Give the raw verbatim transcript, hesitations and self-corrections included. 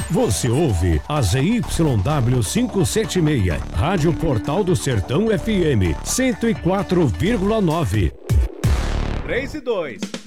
Você ouve a Z Y W quinhentos e setenta e seis, Rádio Portal do Sertão F M, cento e quatro vírgula nove. três e dois.